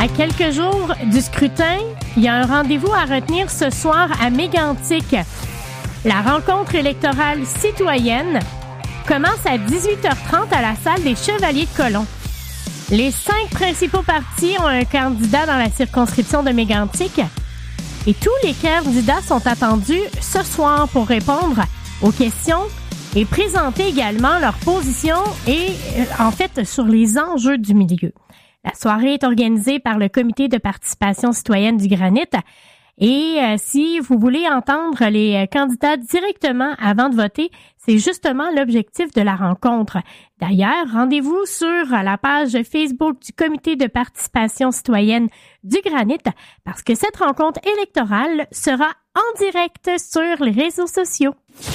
À quelques jours du scrutin, il y a un rendez-vous à retenir ce soir à Mégantic. La rencontre électorale citoyenne commence à 18h30 à la salle des Chevaliers de Colomb. Les 5 principaux partis ont un candidat dans la circonscription de Mégantic et tous les candidats sont attendus ce soir pour répondre aux questions et présenter également leur position et sur les enjeux du milieu. La soirée est organisée par le Comité de participation citoyenne du Granit. Et si vous voulez entendre les candidats directement avant de voter, c'est justement l'objectif de la rencontre. D'ailleurs, rendez-vous sur la page Facebook du Comité de participation citoyenne du Granit parce que cette rencontre électorale sera en direct sur les réseaux sociaux.